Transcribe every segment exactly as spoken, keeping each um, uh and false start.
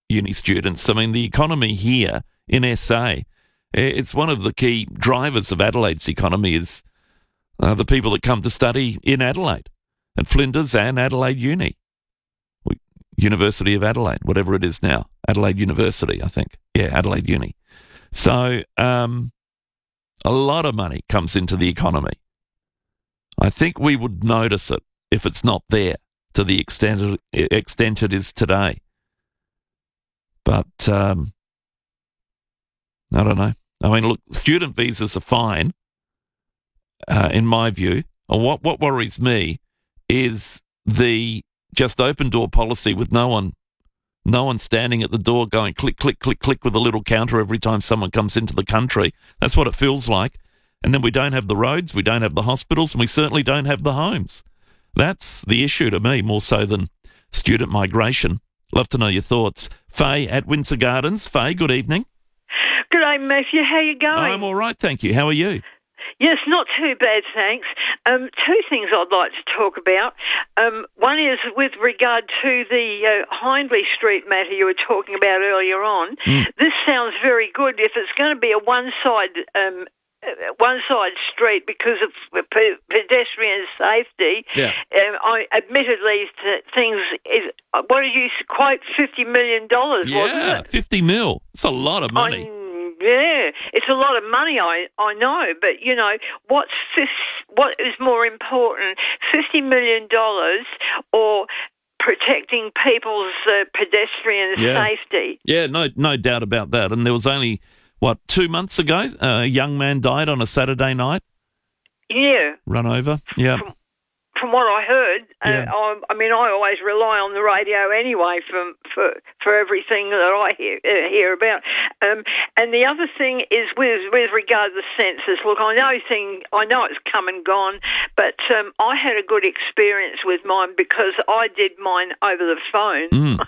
uni students. I mean, the economy here in S A, it's one of the key drivers of Adelaide's economy is uh, the people that come to study in Adelaide, at Flinders and Adelaide Uni. University of Adelaide, whatever it is now. Adelaide University, I think. Yeah, Adelaide Uni. So um, a lot of money comes into the economy. I think we would notice it if it's not there to the extent, extent it is today. But um, I don't know. I mean, look, student visas are fine, uh, in my view. And what, what worries me is the just open door policy with no one no one standing at the door going click, click, click, click with a little counter every time someone comes into the country. That's what it feels like. And then we don't have the roads, we don't have the hospitals, and we certainly don't have the homes. That's the issue to me, more so than student migration. Love to know your thoughts. Faye at Windsor Gardens. Faye, good evening. Good day, Matthew. How you going? I'm all right, thank you. How are you? Yes, not too bad, thanks. Um, two things I'd like to talk about. Um, one is with regard to the uh, Hindley Street matter you were talking about earlier on. Mm. This sounds very good if it's going to be a one-side um, uh, one-side street because of p- pedestrian safety. Yeah. Um, I admittedly th- things is what did you quote? Fifty million dollars. Yeah, wasn't it? fifty mil. It's a lot of money. I, Yeah, it's a lot of money, I, I know, but, you know, what's this, what is more important, fifty million dollars or protecting people's uh, pedestrian yeah. safety? Yeah, no no doubt about that. And there was only, what, two months ago, a young man died on a Saturday night? Yeah. Run over, yeah. From, from what I heard, yeah. uh, I, I mean, I always rely on the radio anyway for for, for everything that I hear uh, hear about. Um, and the other thing is with with regard to the census. Look, I know thing I know it's come and gone, but um, I had a good experience with mine because I did mine over the phone. Mm.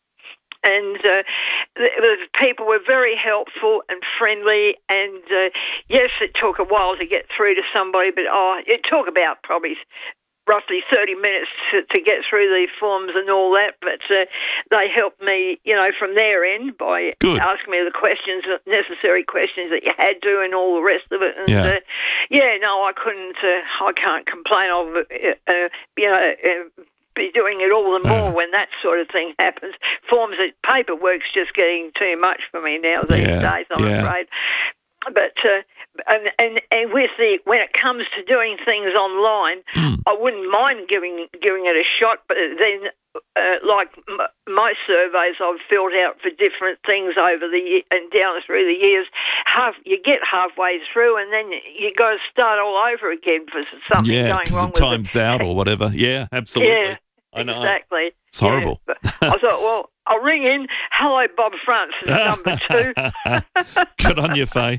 And uh, the, the people were very helpful and friendly. And uh, yes, it took a while to get through to somebody, but oh, it took about probably roughly thirty minutes to, to get through the forms and all that, but uh, they helped me, you know, from their end by Good. asking me the questions, necessary questions that you had to and all the rest of it. And, yeah. Uh, yeah, no, I couldn't, uh, I can't complain of, uh, uh, you know, uh, be doing it all the more uh, when that sort of thing happens. Forms, of paperwork's just getting too much for me now these yeah. days, I'm yeah. afraid. But uh, and, and and with the when it comes to doing things online, mm. I wouldn't mind giving giving it a shot. But then, uh, like m- my surveys I've filled out for different things over the year, and down through the years, half you get halfway through, and then you got to start all over again for something yeah, going wrong. Yeah, because it time's with it. out or whatever. Yeah, absolutely. Yeah, I know. exactly. It's horrible. Yeah. I thought, well, I'll ring in. Hello, Bob Francis, number two. Good on you, Faye.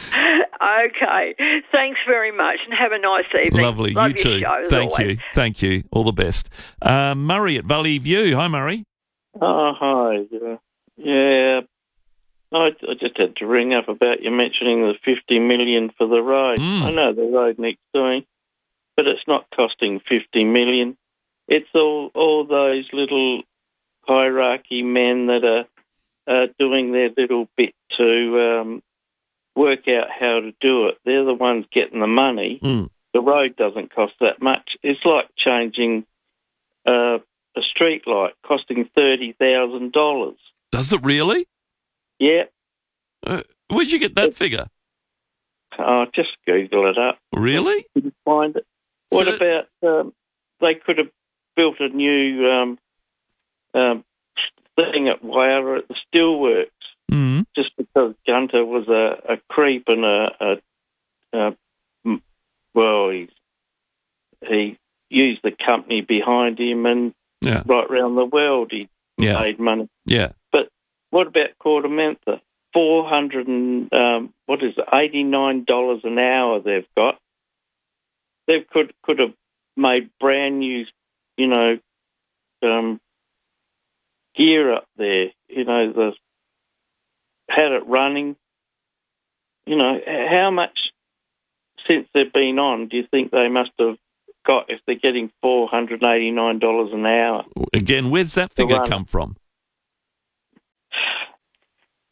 Okay. Thanks very much and have a nice evening. Lovely. Love you your too. show, as Thank always. you. Thank you. All the best. Uh, Murray at Valley View. Hi, Murray. Oh, hi. Yeah. yeah. I, I just had to ring up about you mentioning the fifty million dollars for the road. Mm. I know the road next doing, but it's not costing fifty million dollars. It's all, all those little hierarchy men that are uh, doing their little bit to um, work out how to do it. They're the ones getting the money. Mm. The road doesn't cost that much. It's like changing uh, a street light, costing thirty thousand dollars. Does it really? Yeah. Uh, where'd you get that it, figure? Oh, just Google it up. Really? You can find it. What Did about it... Um, they could have built a new um, um, thing at Whyalla at the Steelworks mm-hmm. just because Gunter was a, a creep and a, a, a well, he, he used the company behind him and yeah. right round the world he yeah. made money. Yeah. But what about Cordomantha? Four hundred and um, what is it? Eighty nine dollars an hour they've got. They could could have made brand new, you know, um, gear up there. You know, the had it running. You know, how much since they've been on do you think they must have got if they're getting four hundred eighty nine dollars an hour? Again, where's that figure come from?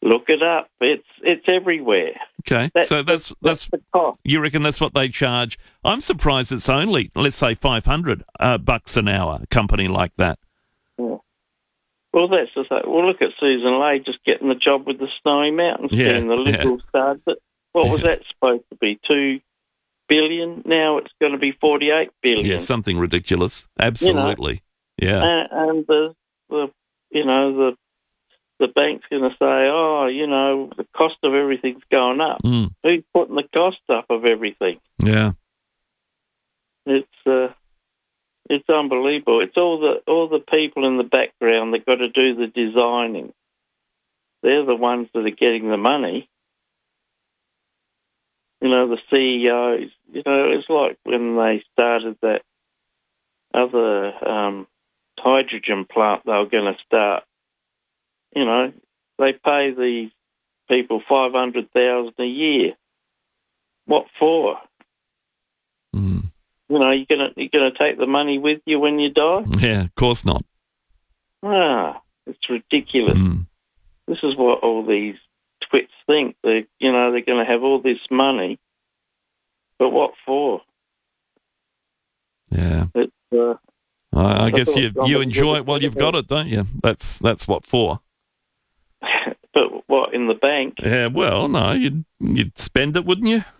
Look it up. It's it's everywhere. Okay, That's, so that's that's, that's the cost. you reckon that's what they charge? I'm surprised it's only, let's say, five hundred uh, bucks an hour. A company like that. Yeah. Well, that's just like, well, look at Susan Lay just getting the job with the Snowy Mountains Yeah, team. The Liberals started it. What was Yeah. that supposed to be? Two billion? Now it's going to be forty-eight billion. Yeah, something ridiculous. Absolutely. Yeah. And, and the, the, you know, the the bank's going to say, oh, you know, the cost of everything's going up. Mm. Who's putting the cost up of everything? Yeah. It's uh, it's unbelievable. It's all the all the people in the background that got to do the designing. They're the ones that are getting the money. You know, the C E Os. You know, it's like when they started that other um, hydrogen plant they were going to start. You know, they pay these people five hundred thousand a year. What for? Mm. You know, you're gonna you're gonna take the money with you when you die? Yeah, of course not. Ah, it's ridiculous. Mm. This is what all these twits think. They, you know, they're going to have all this money, but what for? Yeah. It's, uh, I, I guess thought you John you was enjoy good it while at you've it. got it, don't you? That's that's what for. but what in the bank? Yeah. Well, no, you'd you'd spend it, wouldn't you?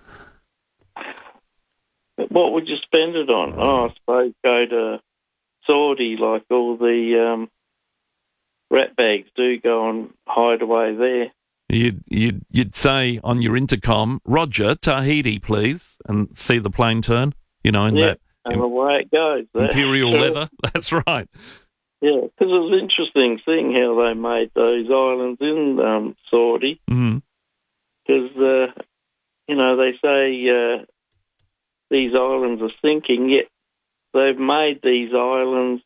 What would you spend it on? Oh, I suppose go to Saudi, like all the um, rat bags do go and hide away there. You'd you'd you'd say on your intercom, Roger, Tahiti, please, and see the plane turn. You know, in Yeah, that and away it goes. imperial leather. That's right. Yeah, because it was interesting seeing how they made those islands in um, Saudi. Mm. Because, uh, you know, they say uh, these islands are sinking, yet they've made these islands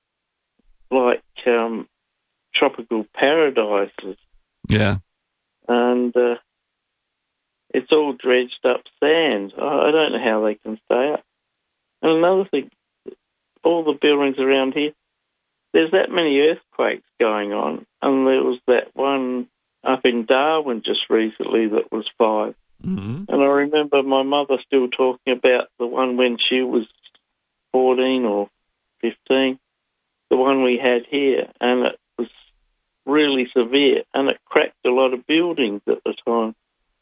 like um, tropical paradises. Yeah. And uh, it's all dredged up sand. I I don't know how they can stay up. And another thing, all the buildings around here, there's that many earthquakes going on, and there was that one up in Darwin just recently that was five. Mm-hmm. And I remember my mother still talking about the one when she was fourteen or fifteen, the one we had here, and it was really severe, and it cracked a lot of buildings at the time.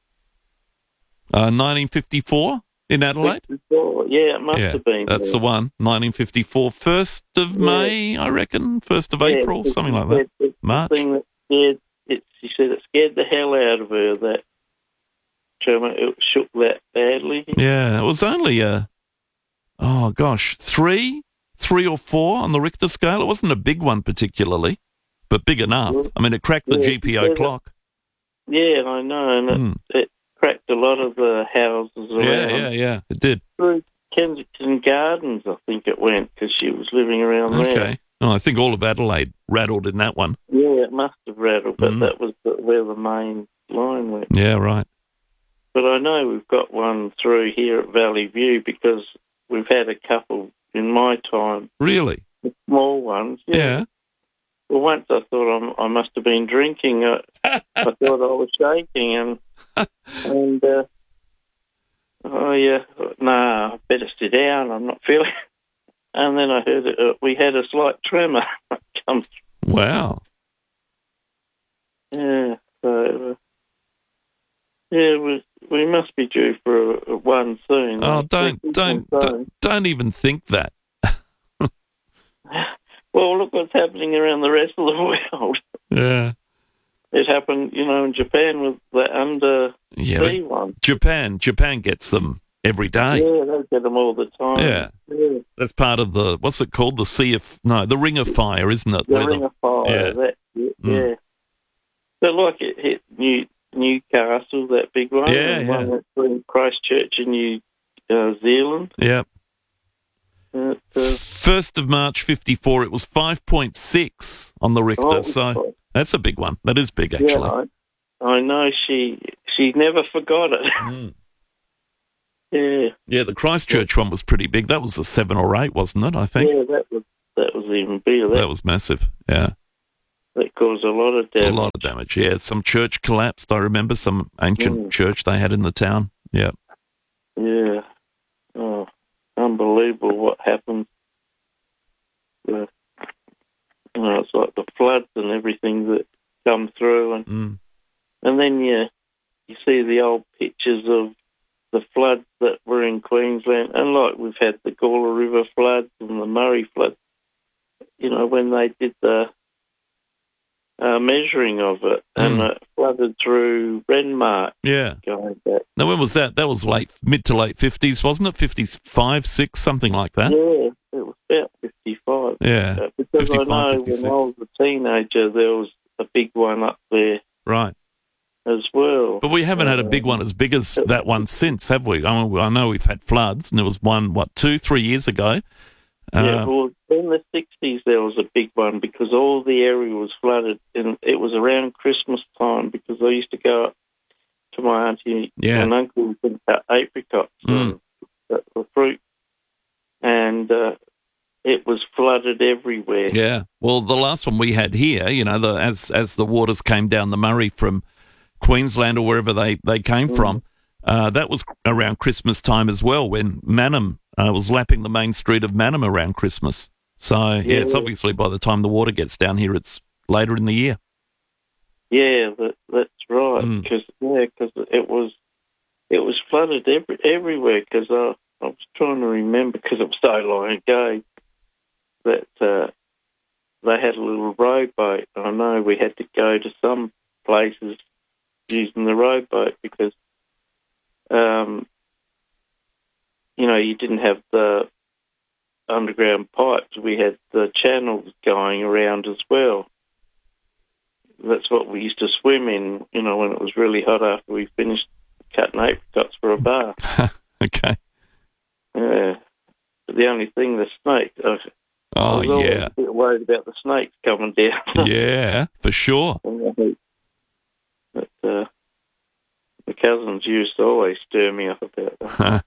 Uh, nineteen fifty-four in Adelaide. fifty-four, yeah, it must Yeah, have been. that's there. the one. nineteen fifty-four, first of Yeah. May, I reckon. First of Yeah, April, because something she like that. said it's the March. thing that scared, it, she said it scared the hell out of her, that German, it shook that badly. Yeah, it was only a, oh gosh, three, three or four on the Richter scale. It wasn't a big one particularly, but big enough. Yeah. I mean, it cracked the Yeah, G P O yeah. clock. Yeah, I know, and Mm. it, it cracked a lot of the houses around. Yeah, yeah, yeah, it did. Through Kensington Gardens, I think it went, because she was living around there. Okay. Oh, I think all of Adelaide rattled in that one. Yeah, it must have rattled, but Mm. that was the, where the main line went. Yeah, right. But I know we've got one through here at Valley View because we've had a couple in my time, Really? small ones. Yeah. Yeah. Well, once I thought I'm, I must have been drinking. Uh, I thought I was shaking, and and uh, oh yeah, nah, I better sit down. I'm not feeling. And then I heard it, uh, we had a slight tremor come. Wow. Yeah, so uh, yeah, we we must be due for a, a one soon. Oh, Like, don't, we're don't, soon. don't, don't even think that. Well, look what's happening around the rest of the world. Yeah. It happened, you know, in Japan with the under Yeah, sea but one. Japan, Japan gets them every day. Yeah, they get them all the time. Yeah. yeah. That's part of the, what's it called? The Sea of, no, the Ring of Fire, isn't it? The Where Ring of Fire. yeah. That, yeah. Mm. yeah. So, like, it hit New Newcastle, that big one. Yeah, and yeah. one that's in Christchurch in New uh, Zealand. Yeah. Uh, uh, First of March fifty-four, it was five point six on the Richter, oh, so that's a big one. That is big, yeah, actually. I, I know she she never forgot it. Mm. yeah, Yeah, the Christchurch one was pretty big. That was a seven or eight, wasn't it? I think yeah, that was that was even bigger. That, that was massive. Yeah. that caused a lot of damage. A lot of damage, yeah. Some church collapsed, I remember, some ancient Mm. church they had in the town. Yeah. Yeah. Oh, unbelievable what happened. Uh, you know, it's like the floods and everything that come through, and Mm. and then you you see the old pictures of the floods that were in Queensland, and like we've had the Gawler River floods and the Murray floods. You know, when they did the uh, measuring of it, and Mm. it flooded through Renmark Yeah. going back. Now, when was that? That was late, mid to late fifties, wasn't it? fifty-five, six, something like that? Yeah, it was about fifty-five. Yeah. Uh, because I fifty-five, know fifty-six. when I was a teenager, there was a big one up there Right. as well. But we haven't had a big one as big as that one since, have we? I, mean, I know we've had floods, and there was one, what, two, three years ago? Uh, Yeah, well, in the sixties there was a big one because all the area was flooded, and it was around Christmas time because I used to go up to my auntie Yeah. and uncle and cut apricots Mm. and the fruit, and uh, it was flooded everywhere. Yeah. Well, the last one we had here, you know, the, as as the waters came down the Murray from Queensland or wherever they, they came Mm. from, uh, that was around Christmas time as well, when Mannum uh, was lapping the main street of Mannum around Christmas. So, yeah, Yeah. it's obviously by the time the water gets down here, it's later in the year. Yeah, that, that's right. Mm. Because yeah, because it was it was flooded every, everywhere. Because I, I was trying to remember because it was so long ago that uh, they had a little rowboat. I know we had to go to some places using the rowboat because um, you know you didn't have the underground pipes. We had the channels going around as well. That's what we used to swim in, you know, when it was really hot after we finished cutting apricots for a bar. Okay. Yeah. But the only thing, the snake, I, I Oh, was always yeah. a bit worried about the snakes coming down. Yeah, for sure. But uh, the cousins used to always stir me up about that.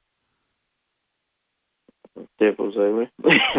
Devils, they were.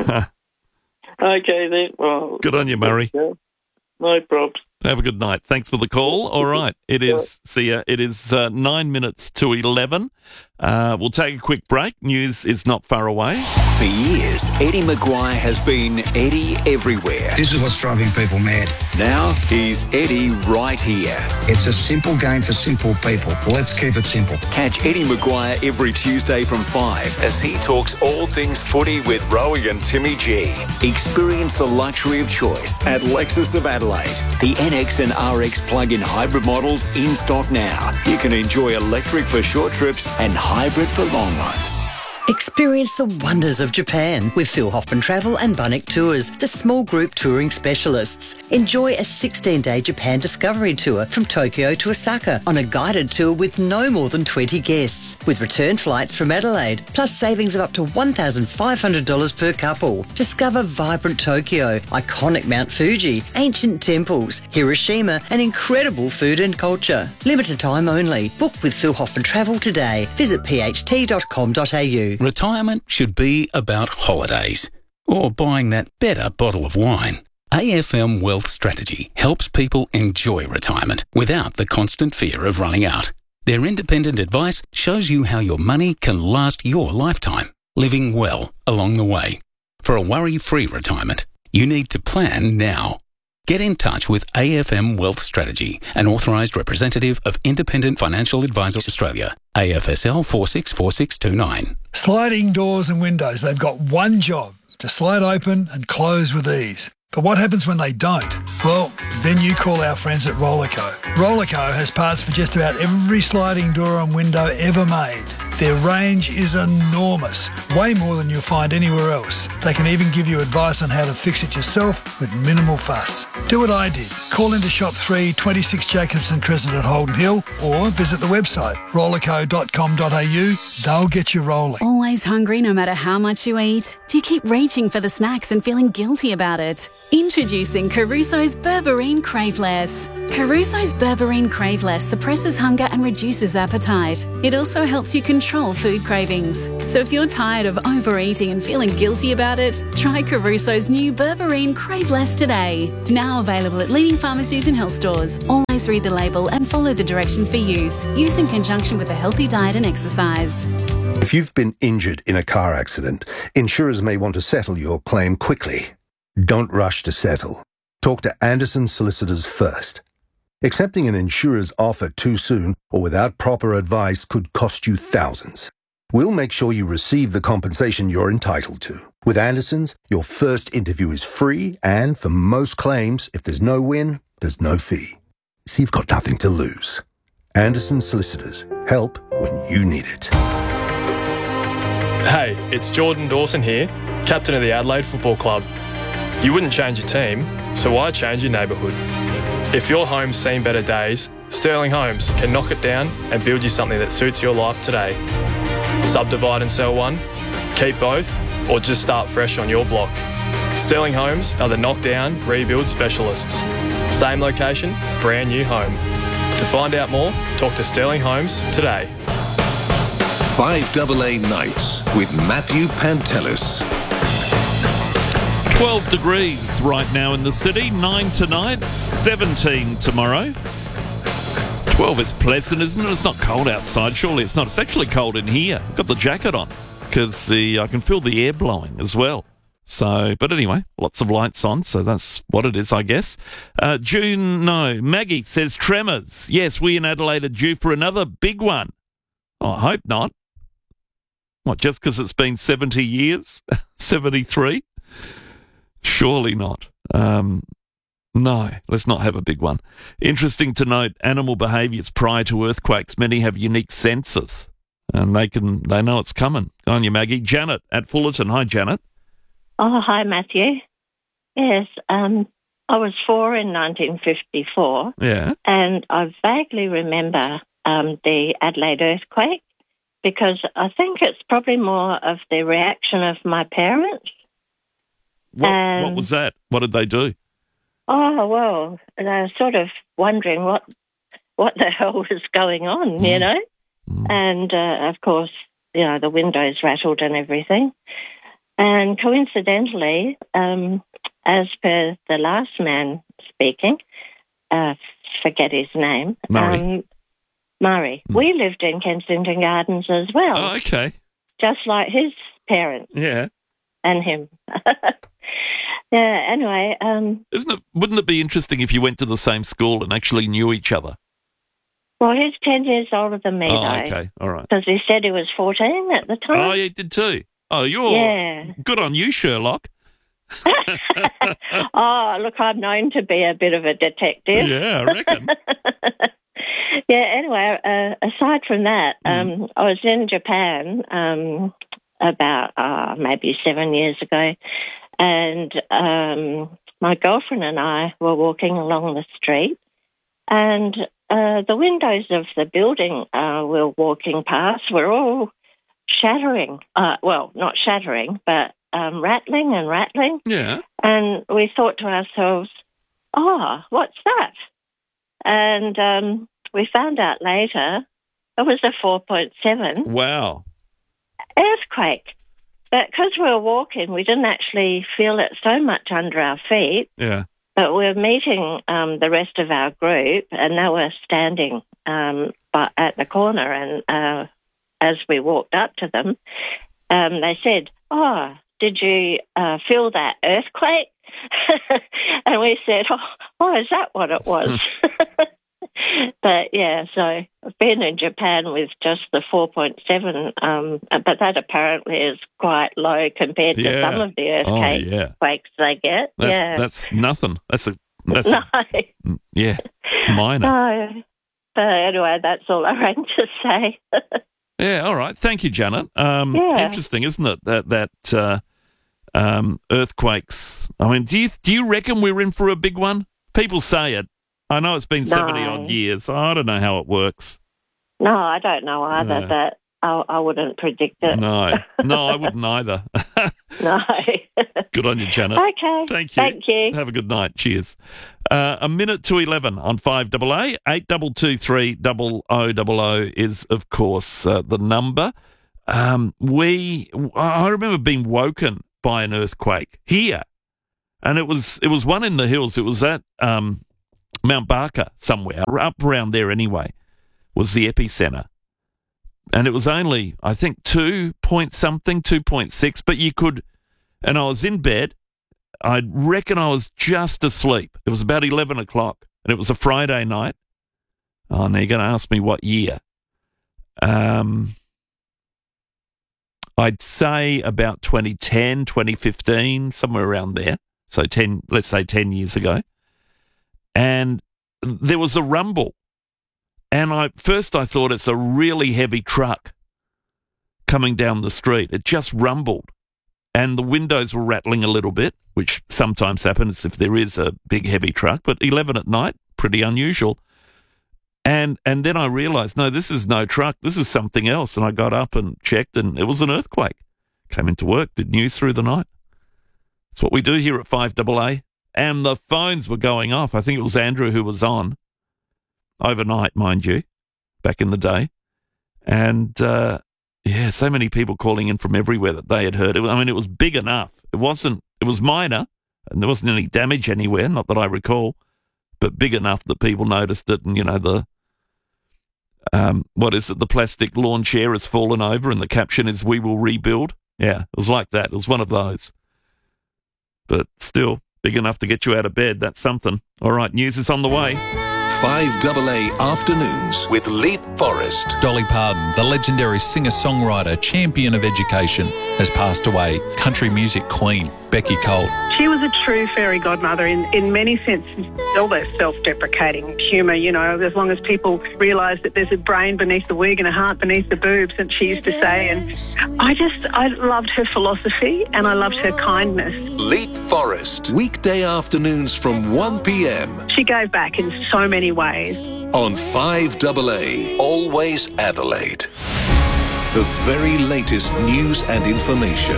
Okay, then. Well, Good on you, Murray. No probs. Have a good night. Thanks for the call. All right. It is, see ya. It is uh, nine minutes to eleven. Uh, we'll take a quick break. News is not far away. For years, Eddie Maguire has been Eddie everywhere. This is what's driving people mad. Now he's Eddie right here. It's a simple game for simple people. Let's keep it simple. Catch Eddie Maguire every Tuesday from five as he talks all things footy with Rowie and Timmy G. Experience the luxury of choice at Lexus of Adelaide. The N X and R X plug-in hybrid models in stock now. You can enjoy electric for short trips and hybrid for long ones. Experience the wonders of Japan with Phil Hoffman Travel and Bunnik Tours, the small group touring specialists. Enjoy a sixteen-day Japan discovery tour from Tokyo to Osaka on a guided tour with no more than twenty guests, with return flights from Adelaide, plus savings of up to one thousand five hundred dollars per couple. Discover vibrant Tokyo, iconic Mount Fuji, ancient temples, Hiroshima, and incredible food and culture. Limited time only. Book with Phil Hoffman Travel today. Visit p h t dot com dot a u. Retirement should be about holidays or buying that better bottle of wine. A F M Wealth Strategy helps people enjoy retirement without the constant fear of running out. Their independent advice shows you how your money can last your lifetime, living well along the way. For a worry-free retirement, you need to plan now. Get in touch with A F M Wealth Strategy, an authorised representative of Independent Financial Advisors Australia, A F S L four six four six two nine. Sliding doors and windows, they've got one job, to slide open and close with ease. But what happens when they don't? Well, then you call our friends at Rollerco. Rollerco has parts for just about every sliding door and window ever made. Their range is enormous, way more than you'll find anywhere else. They can even give you advice on how to fix it yourself with minimal fuss. Do what I did. Call into Shop three, twenty-six Jacobson Crescent at Holden Hill, or visit the website rollerco dot com dot a u. They'll get you rolling. Always hungry no matter how much you eat? Do you keep reaching for the snacks and feeling guilty about it? Introducing Caruso's Berberine Craveless. Caruso's Berberine Craveless suppresses hunger and reduces appetite. It also helps you control control food cravings. So if you're tired of overeating and feeling guilty about it, try Caruso's new Berberine Crave Less today. Now available at leading pharmacies and health stores. Always read the label and follow the directions for use. Use in conjunction with a healthy diet and exercise. If you've been injured in a car accident, insurers may want to settle your claim quickly. Don't rush to settle. Talk to Anderson Solicitors first. Accepting an insurer's offer too soon or without proper advice could cost you thousands. We'll make sure you receive the compensation you're entitled to. With Anderson's, your first interview is free, and for most claims, if there's no win, there's no fee. So you've got nothing to lose. Anderson Solicitors. Help when you need it. Hey, it's Jordan Dawson here, captain of the Adelaide Football Club. You wouldn't change your team, so why change your neighbourhood? If your home's seen better days, Sterling Homes can knock it down and build you something that suits your life today. Subdivide and sell one, keep both, or just start fresh on your block. Sterling Homes are the knockdown, rebuild specialists. Same location, brand new home. To find out more, talk to Sterling Homes today. five A A Nights with Matthew Pantelis. twelve degrees right now in the city, nine tonight, seventeen tomorrow. twelve is pleasant, isn't it? It's not cold outside, surely it's not. It's actually cold in here. I've got the jacket on because the I can feel the air blowing as well. So, but anyway, lots of lights on, so that's what it is, I guess. Uh, June, no, Maggie says tremors. Yes, we in Adelaide are due for another big one. Oh, I hope not. What, just because it's been seventy years? seventy-three? Surely not. Um, no, let's not have a big one. Interesting to note, animal behaviours prior to earthquakes, many have unique senses, and they can they know it's coming. Go on you, Maggie. Janet at Fullerton. Hi, Janet. Oh, hi, Matthew. Yes, um, I was four in nineteen fifty-four. Yeah. And I vaguely remember um, the Adelaide earthquake because I think it's probably more of the reaction of my parents. What, um, what was that? What did they do? Oh, well, they were sort of wondering what what the hell was going on, mm. you know? Mm. And, uh, of course, you know, the windows rattled and everything. And coincidentally, um, as per the last man speaking, uh, forget his name, Murray. Um, Murray. Mm. We lived in Kensington Gardens as well. Oh, okay. Just like his parents. Yeah. And him. Yeah, anyway. Um, Isn't it? Wouldn't it be interesting if you went to the same school and actually knew each other? Well, he's ten years older than me, oh, though. okay. All right. Because he said he was fourteen at the time. Oh, he did too. Oh, you're yeah. good on you, Sherlock. Oh, look, I'm known to be a bit of a detective. Yeah, I reckon. Yeah, anyway, uh, aside from that, Mm. um, I was in Japan um, about uh, maybe seven years ago, and um, my girlfriend and I were walking along the street, and uh, the windows of the building uh, we were walking past were all shattering. Uh, well, not shattering, but um, rattling and rattling. Yeah. And we thought to ourselves, oh, what's that? And um, we found out later it was a four point seven Wow. earthquake. But because we were walking, we didn't actually feel it so much under our feet. Yeah. But we were meeting um, the rest of our group, and they were standing um, but at the corner. And uh, as we walked up to them, um, they said, oh, did you uh, feel that earthquake? And we said, oh, oh, is that what it was? But, yeah, so I've been in Japan with just the four point seven, um, but that apparently is quite low compared Yeah. to some of the earthquakes Oh, yeah. quakes they get. That's yeah. that's nothing. That's a that's no. a, yeah, minor. No. But anyway, that's all I rang to say. Yeah, all right. Thank you, Janet. Um, Yeah. Interesting, isn't it? That that uh, um, earthquakes. I mean, do you do you reckon we're in for a big one? People say it. I know it's been seventy No. odd years. I don't know how it works. No, I don't know either, No. but I, I wouldn't predict it. No, no, I wouldn't either. No. Good on you, Janet. Okay. Thank you. Thank you. Have a good night. Cheers. Uh, a minute to eleven on five double A. eight two two three double oh double oh is, of course, uh, the number. Um, we, I remember being woken by an earthquake here. And it was it was one in the hills. It was at um, Mount Barker somewhere, up around there anyway, was the epicentre. And it was only, I think, two point something, two point six. But you could, and I was in bed. I reckon I was just asleep. It was about eleven o'clock, and it was a Friday night. Oh, now you're going to ask me what year. Um, I'd say about twenty ten, twenty fifteen, somewhere around there. So ten, let's say ten years ago. And there was a rumble. And I first I thought it's a really heavy truck coming down the street. It just rumbled. And the windows were rattling a little bit, which sometimes happens if there is a big heavy truck. But eleven at night, pretty unusual. And and then I realised, no, this is no truck. This is something else. And I got up and checked, and it was an earthquake. Came into work, did news through the night. That's what we do here at five double A. And the phones were going off. I think it was Andrew who was on. Overnight, mind you, back in the day. And, uh, yeah, so many people calling in from everywhere that they had heard it. I mean, it was big enough. It wasn't, it was minor, and there wasn't any damage anywhere, not that I recall, but big enough that people noticed it. And, you know, the, um, what is it, the plastic lawn chair has fallen over, and the caption is, "We will rebuild." Yeah, it was like that. It was one of those. But still, big enough to get you out of bed. That's something. All right, news is on the way. five double A Afternoons with Leith Forrest. Dolly Parton, the legendary singer-songwriter, champion of education, has passed away. Country music queen, Becky Colt. She was a true fairy godmother in, in many senses. All their self-deprecating humour, you know, as long as people realise that there's a brain beneath the wig and a heart beneath the boobs, and she used to say. And I just, I loved her philosophy and I loved her kindness. Leith Forrest, weekday afternoons from one p m. She gave back in so many ways. On five double A, always Adelaide. The very latest news and information.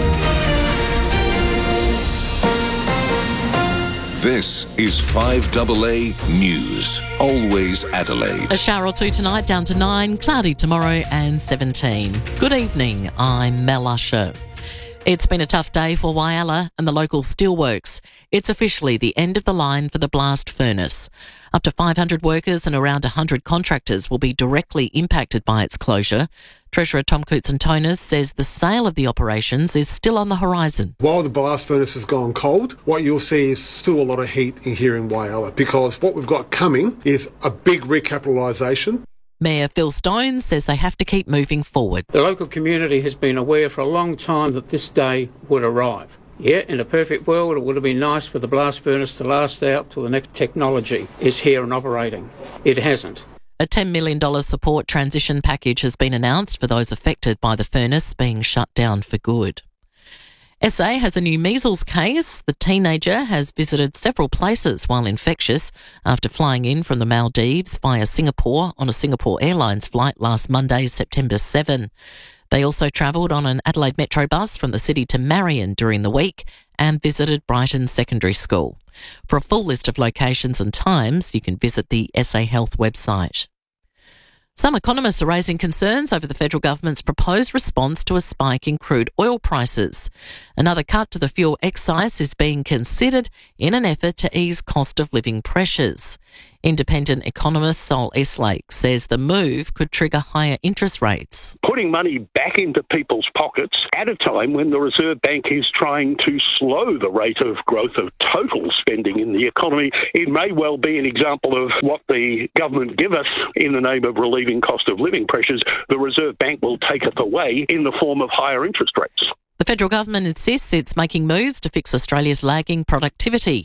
This is five double A News, always Adelaide. A shower or two tonight, down to nine, cloudy tomorrow and seventeen. Good evening, I'm Mel Usher. It's been a tough day for Whyalla and the local steelworks. It's officially the end of the line for the blast furnace. Up to five hundred workers and around one hundred contractors will be directly impacted by its closure. Treasurer Tom Koutson-Tonis says the sale of the operations is still on the horizon. While the blast furnace has gone cold, what you'll see is still a lot of heat in here in Whyalla, because what we've got coming is a big recapitalisation. Mayor Phil Stone says they have to keep moving forward. The local community has been aware for a long time that this day would arrive. Yeah, in a perfect world, it would have been nice for the blast furnace to last out till the next technology is here and operating. It hasn't. A ten million dollars support transition package has been announced for those affected by the furnace being shut down for good. S A has a new measles case. The teenager has visited several places while infectious after flying in from the Maldives via Singapore on a Singapore Airlines flight last Monday, September seventh. They also travelled on an Adelaide Metro bus from the city to Marion during the week and visited Brighton Secondary School. For a full list of locations and times, you can visit the S A Health website. Some economists are raising concerns over the federal government's proposed response to a spike in crude oil prices. Another cut to the fuel excise is being considered in an effort to ease cost of living pressures. Independent economist Sol Eslake says the move could trigger higher interest rates. Putting money back into people's pockets at a time when the Reserve Bank is trying to slow the rate of growth of total spending in the economy, it may well be an example of what the government give us in the name of relieving cost of living pressures. The Reserve Bank will take it away in the form of higher interest rates. The federal government insists it's making moves to fix Australia's lagging productivity.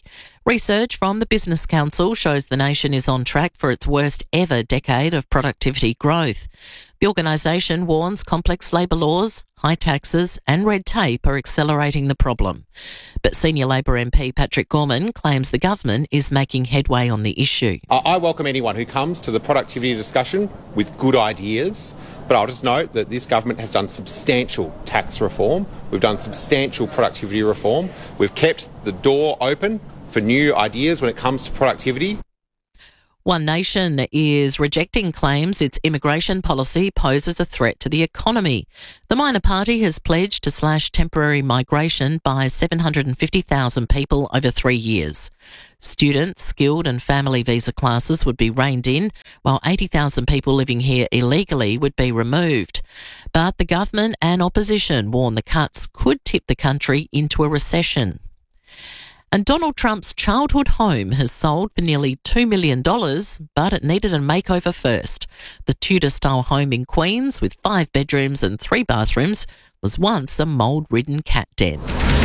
Research from the Business Council shows the nation is on track for its worst ever decade of productivity growth. The organisation warns complex labour laws, high taxes and red tape are accelerating the problem. But senior Labor M P Patrick Gorman claims the government is making headway on the issue. I welcome anyone who comes to the productivity discussion with good ideas, but I'll just note that this government has done substantial tax reform. We've done substantial productivity reform. We've kept the door open for new ideas when it comes to productivity. One Nation is rejecting claims its immigration policy poses a threat to the economy. The minor party has pledged to slash temporary migration by seven hundred fifty thousand people over three years. Students, skilled and family visa classes would be reined in, while eighty thousand people living here illegally would be removed. But the government and opposition warn the cuts could tip the country into a recession. And Donald Trump's childhood home has sold for nearly two million dollars, but it needed a makeover first. The Tudor-style home in Queens, with five bedrooms and three bathrooms, was once a mould-ridden cat den.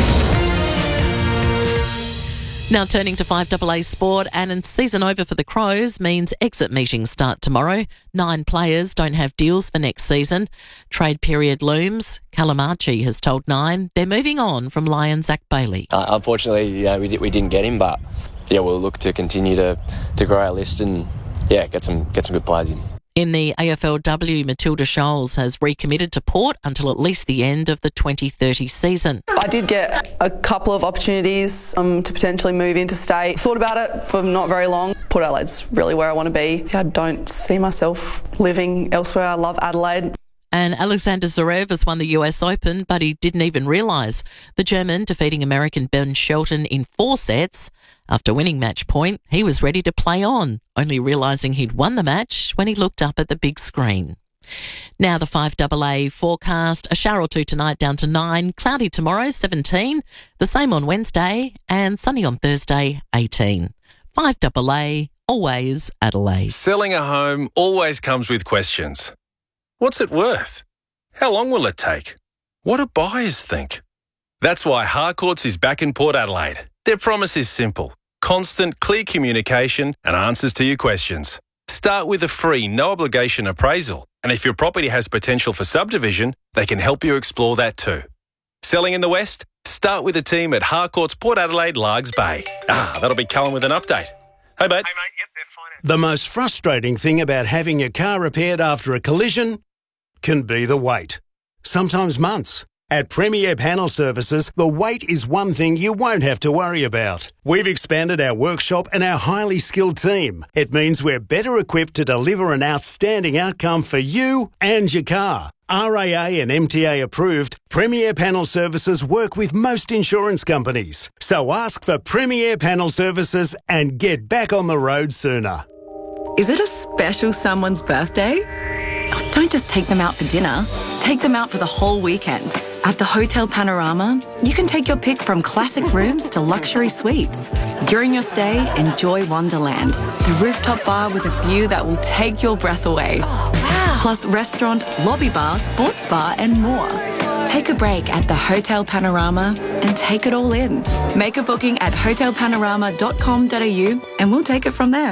Now turning to five A A sport, and season over for the Crows means exit meetings start tomorrow. Nine players don't have deals for next season. Trade period looms. Callum Archie has told Nine they're moving on from Lion Zach Bailey. Uh, unfortunately, you know, we, di- we didn't get him, but yeah, we'll look to continue to, to grow our list and yeah, get some get some good players in. In the A F L W, Matilda Scholes has recommitted to Port until at least the end of the twenty thirty season. I did get a couple of opportunities um, to potentially move interstate. Thought about it for not very long. Port Adelaide's really where I want to be. I don't see myself living elsewhere. I love Adelaide. And Alexander Zverev has won the U S Open, but he didn't even realise. The German defeating American Ben Shelton in four sets. After winning match point, he was ready to play on, only realising he'd won the match when he looked up at the big screen. Now the five A A forecast, a shower or two tonight down to nine, cloudy tomorrow seventeen, the same on Wednesday and sunny on Thursday eighteen. five A A, always Adelaide. Selling a home always comes with questions. What's it worth? How long will it take? What do buyers think? That's why Harcourts is back in Port Adelaide. Their promise is simple. Constant, clear communication and answers to your questions. Start with a free, no-obligation appraisal. And if your property has potential for subdivision, they can help you explore that too. Selling in the West? Start with the team at Harcourts Port Adelaide Largs Bay. Ah, that'll be Cullen with an update. Hey, mate. Hey, mate. Yep, they're fine. The most frustrating thing about having your car repaired after a collision can be the wait. Sometimes months. At Premier Panel Services, the wait is one thing you won't have to worry about. We've expanded our workshop and our highly skilled team. It means we're better equipped to deliver an outstanding outcome for you and your car. R A A and M T A approved, Premier Panel Services work with most insurance companies. So ask for Premier Panel Services and get back on the road sooner. Is it a special someone's birthday? Oh, don't just take them out for dinner. Take them out for the whole weekend. At the Hotel Panorama, you can take your pick from classic rooms to luxury suites. During your stay, enjoy Wonderland, the rooftop bar with a view that will take your breath away. Oh, wow. Plus restaurant, lobby bar, sports bar and more. Take a break at the Hotel Panorama and take it all in. Make a booking at hotel panorama dot com dot a u and we'll take it from there.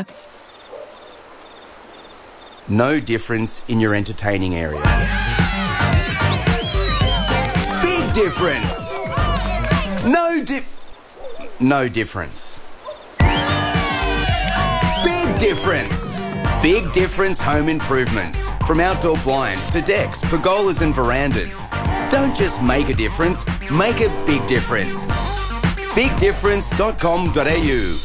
No difference in your entertaining area. Big difference. No dif... No difference. Big difference. Big difference home improvements. From outdoor blinds to decks, pergolas and verandas. Don't just make a difference, make a big difference. big difference dot com dot a u.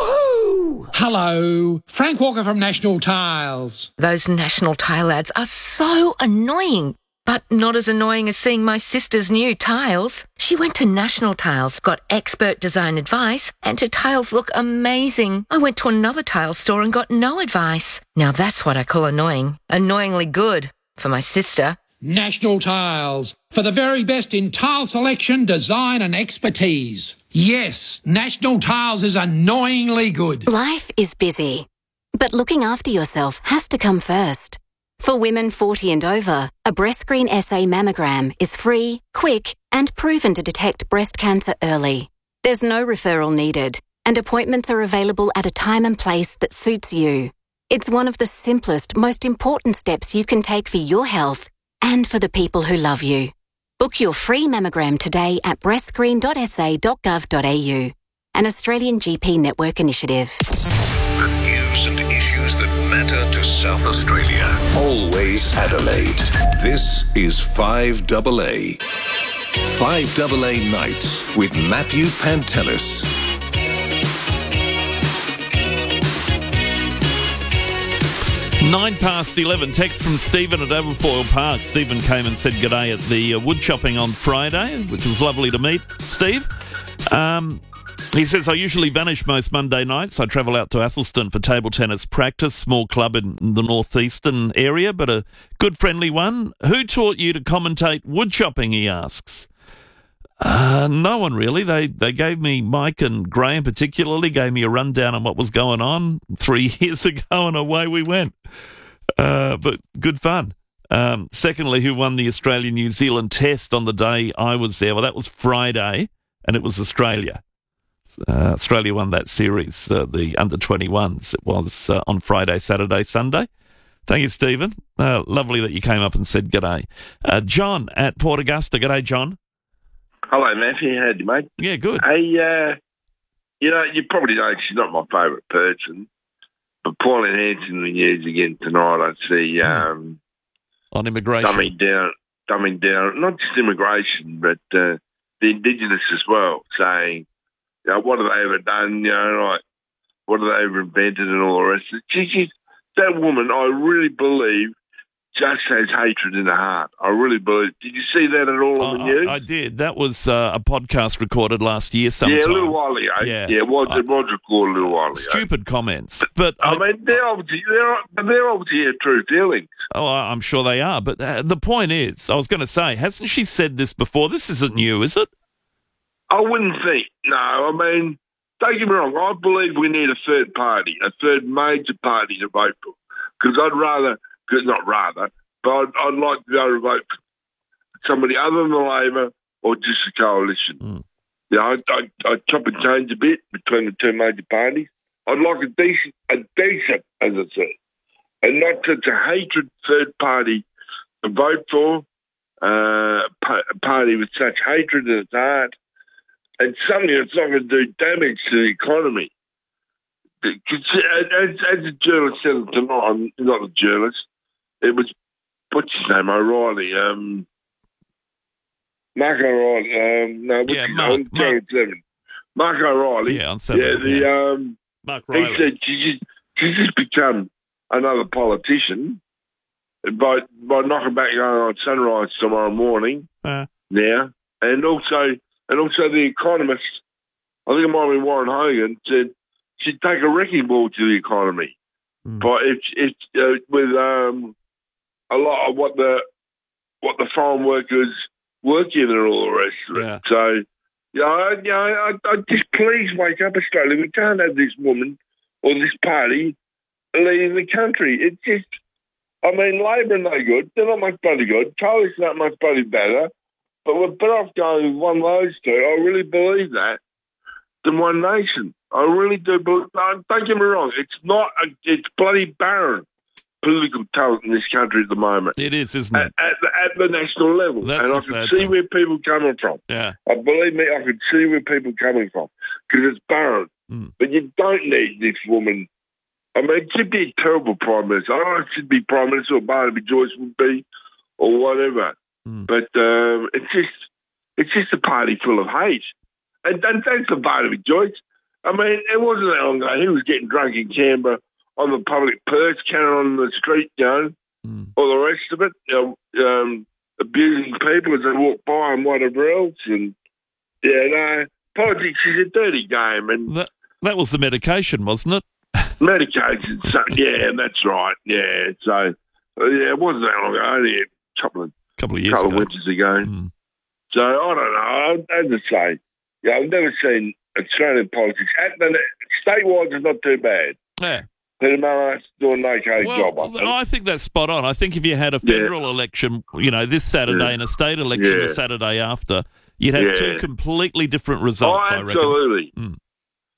Hello, Frank Walker from National Tiles. Those National Tile ads are so annoying, but not as annoying as seeing my sister's new tiles. She went to National Tiles, got expert design advice, and her tiles look amazing. I went to another tile store and got no advice. Now that's what I call annoying. Annoyingly good for my sister. National Tiles, for the very best in tile selection, design and expertise. Yes, National Tiles is annoyingly good. Life is busy, but looking after yourself has to come first. For women forty and over, a BreastScreen S A mammogram is free, quick, and proven to detect breast cancer early. There's no referral needed, and appointments are available at a time and place that suits you. It's one of the simplest, most important steps you can take for your health and for the people who love you. Book your free mammogram today at breast screen dot s a dot gov dot a u, an Australian G P network initiative. The news and issues that matter to South Australia. Always Adelaide. This is five A A. five A A Nights with Matthew Pantelis. Nine past eleven. Text from Stephen at Aberfoyle Park. Stephen came and said g'day at the uh, wood chopping on Friday, which was lovely to meet Steve. Um, he says, I usually vanish most Monday nights. I travel out to Athelston for table tennis practice, small club in the northeastern area, but a good friendly one. Who taught you to commentate wood chopping, he asks. Uh, no one really. They they gave me, Mike and Graham particularly, gave me a rundown on what was going on three years ago, and away we went. Uh, but good fun. Um, secondly, who won the Australia-New Zealand test on the day I was there? Well, that was Friday, and it was Australia. Uh, Australia won that series, uh, the under twenty-ones. It was uh, on Friday, Saturday, Sunday. Thank you, Stephen. Uh, lovely that you came up and said g'day. Uh, John at Port Augusta. G'day, John. Hello, Matthew. How do you, mate? Yeah, good. Hey, uh, you know, you probably know she's not my favourite person, but Pauline Hanson in the news again tonight. I see um, on immigration, dumbing down, dumbing down, not just immigration, but uh, the Indigenous as well, saying, you know, what have they ever done? You know, like what have they ever invented and all the rest of it. She, she's, that woman, I really believe, just has hatred in her heart. I really believe. Did you see that at all on the news? I, I did. That was uh, a podcast recorded last year sometime. Yeah, a little while ago. Yeah, yeah it, was, I, it was recorded a little while ago. Stupid comments. But I, I mean, they're obviously, they're, they're obviously her true feelings. Oh, I'm sure they are. But uh, the point is, I was going to say, hasn't she said this before? This isn't new, is it? I wouldn't think. No, I mean, don't get me wrong. I believe we need a third party, a third major party to vote for. Because I'd rather, because not rather, but I'd, I'd like to go to vote for somebody other than the Labor or just a coalition. Mm. You know, I'd, I'd, I'd chop and change a bit between the two major parties. I'd like a decent, a decent, as I said, and not such a hatred third party to vote for, uh, a party with such hatred in its heart, and something that's not going to do damage to the economy. As, as a journalist said tonight, I'm not a journalist, it was, what's his name, O'Reilly, um, Mark O'Reilly, um, no, what's yeah, his Mark, name? Mark, seven. Mark O'Reilly. Yeah, on seven. Yeah, the, yeah. um, Mark he Riley. said she just, she's just become another politician by, by knocking back going on Sunrise tomorrow morning uh. now. And also, and also the Economist, I think it might be Warren Hogan, said she'd take a wrecking ball to the economy. Mm. But if, if uh, with um, a lot of what the what the farm workers work in and all the rest of it. Yeah. So, you know, I, you know I, I just please wake up, Australia. We can't have this woman or this party leading the country. It's just, I mean, Labor are no good. They're not much bloody good. Coalition's not much bloody better. But we're better off going with one of those two. I really believe that. Than One Nation. I really do believe. No, don't get me wrong. It's not. A, it's bloody barren political talent in this country at the moment. It is, isn't at, it? At, the, at the national level, That's and I the can sad see thing. where people are coming from. Yeah. I believe me, I can see where people are coming from because it's barren. Mm. But you don't need this woman. I mean, she'd be a terrible prime minister. I don't know if she'd be prime minister or Barnaby Joyce would be, or whatever. Mm. But um, it's just, it's just a party full of hate. And, and thanks to Barnaby Joyce. I mean, it wasn't that long ago. He was getting drunk in Canberra on the public perch, carrying on the street, you know, mm. all the rest of it, you know, um, abusing people as they walk by and whatever else. And, yeah, no, politics is a dirty game. And that, that was the medication, wasn't it? Medication, so, yeah, that's right, yeah. So, yeah, it wasn't that long ago, only a couple of, couple of years couple ago. of winters ago. Mm. So, I don't know. As I say, yeah, I've never seen Australian politics. At the, statewide, it's not too bad. Yeah. Peter Mullen's doing an okay well, job, I think. I think that's spot on. I think if you had a federal yeah. election, you know, this Saturday yeah. and a state election yeah. the Saturday after, you'd have yeah. two completely different results, oh, I reckon. absolutely. Mm.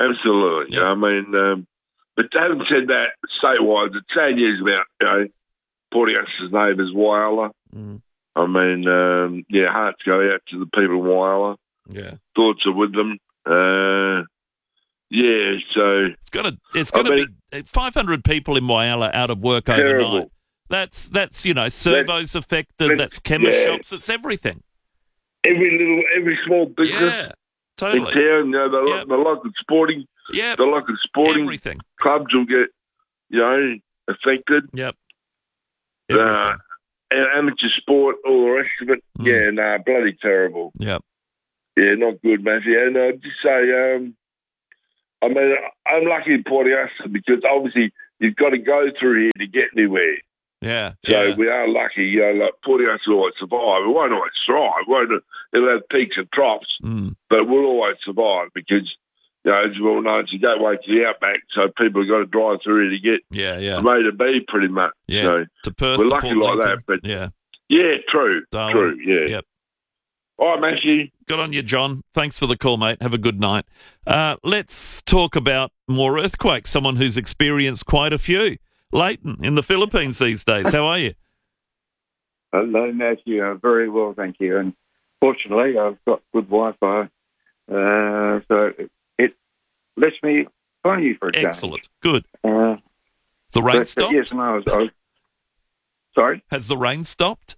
absolutely. I mean, um, but having said that, statewide, the sad news about, you know, Porteous's neighbours, Whyalla. Mm. I mean, um, yeah, hearts go out to the people in Whyalla. Yeah. Thoughts are with them. Uh, yeah, so... It's got to, it's got to be five hundred people in Whyalla out of work terrible. overnight. That's, that's you know, servos affected, that's chemist yeah. shops, it's everything. Every little, every small business Yeah, totally. in town, you know, the, yep. the local sporting, yep. the local sporting everything. clubs will get, you know, affected. Yep. Uh, and amateur sport, all the rest of it. Mm. Yeah, no, nah, bloody terrible. Yep. Yeah, not good, Matthew. And I'd just say, um, I mean, I'm lucky in Porteous because obviously you've got to go through here to get anywhere. Yeah. So yeah. we are lucky, you know, like Porteous will always survive. It won't always thrive. It won't, it'll have peaks and troughs, mm. but we'll always survive because, you know, as you well know, it's a gateway to the outback, so people have got to drive through here to get yeah, yeah. from A to B pretty much. Yeah, so to Perth, we're to lucky Port like Lincoln. that. But yeah, yeah, true, Darwin. true, yeah. Yep. All right, Matthew. Good on you, John. Thanks for the call, mate. Have a good night. Uh, let's talk about more earthquakes, someone who's experienced quite a few. Leighton in the Philippines these days. How are you? Hello, Matthew. Uh, very well, thank you. And fortunately, I've got good Wi-Fi, uh, so it, it lets me phone you for a change. Excellent. Good. Uh, the rain but, stopped? Uh, yes, and I was, I was... Sorry? Has the rain stopped?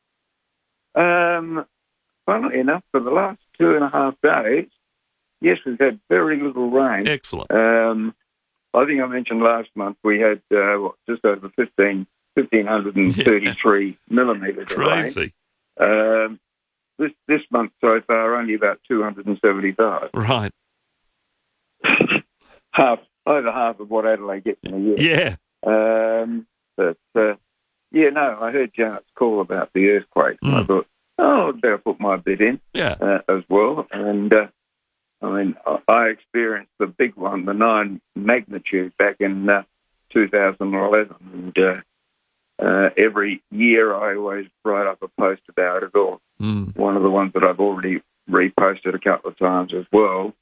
Um, funnily enough, for the last two and a half days, yes, we've had very little rain. Excellent. Um, I think I mentioned last month we had uh, what, just over fifteen, one thousand five hundred thirty-three yeah. millimetres of rain. Crazy. Um, this this month so far, only about two hundred seventy-five. Right. half over half of what Adelaide gets in a Yeah. year. Um, but uh, yeah, no, I heard Janet's call about the earthquake, and mm. I thought, oh, I'd better put my bit in yeah. uh, as well. And uh, I mean, I experienced the big one, the nine magnitude, back in uh, two thousand eleven, and uh, uh, every year I always write up a post about it, or mm. one of the ones that I've already reposted a couple of times as well,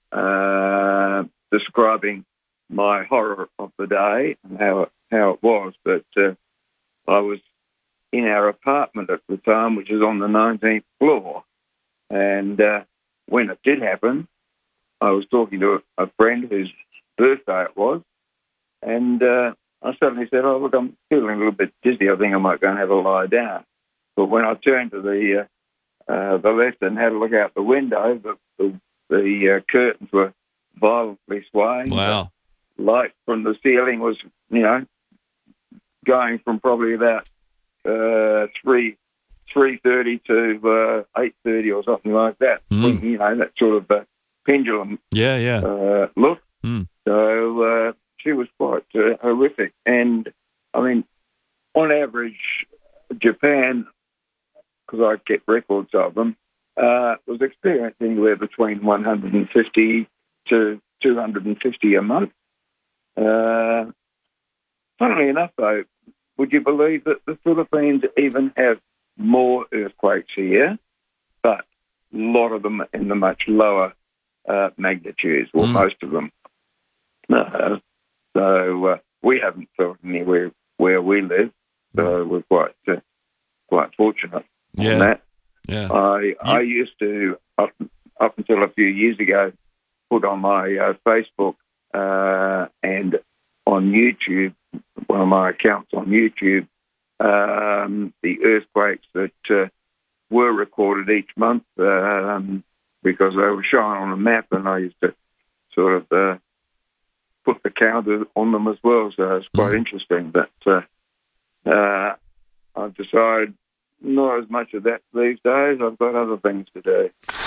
uh, describing my horror of the day and how it, how it was. But uh, I was in our apartment at the time, which is on the nineteenth floor, and uh, when it did happen, I was talking to a, a friend whose birthday it was, and uh, I suddenly said, oh, look, I'm feeling a little bit dizzy. I think I might go and have a lie down. But when I turned to the uh, uh, the left and had a look out the window, the, the, the uh, curtains were violently swaying. Wow. The light from the ceiling was, you know, going from probably about uh, three three thirty to uh, eight thirty or something like that. Mm. You know, that sort of uh, pendulum. Yeah, yeah. Uh, look. Mm. So uh, she was quite uh, horrific, and I mean, on average, Japan, because I kept records of them, uh, was experiencing anywhere between one hundred fifty to two hundred fifty a month. Uh, funnily enough, though, would you believe that the Philippines even have more earthquakes here, but a lot of them in the much lower uh, magnitudes, or mm. most of them. Uh, so uh, we haven't felt anywhere where we live, so we're quite uh, quite fortunate yeah. on that. Yeah. I you... I used to up up until a few years ago put on my uh, Facebook uh, and on YouTube, one of my accounts on YouTube, um, the earthquakes that uh, were recorded each month um, because they were shown on a map, and I used to sort of uh, put the counter on them as well, so it's quite mm. interesting. But uh, uh, I've decided not as much of that these days. I've got other things to do.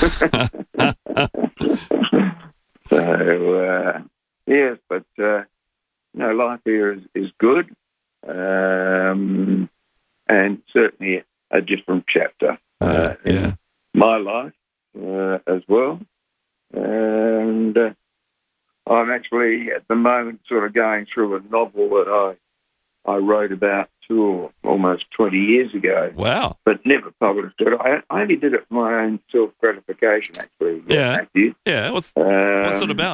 so, uh, yes, but, uh, no, life here is, is good, um, and certainly a different chapter uh, yeah, yeah. in my life uh, as well. And uh, I'm actually, at the moment, sort of going through a novel that I I wrote about two or almost twenty years ago. Wow. But never published it. I, I only did it for my own self-gratification, actually. Yeah. Matthew. Yeah. What's, um, what's it about?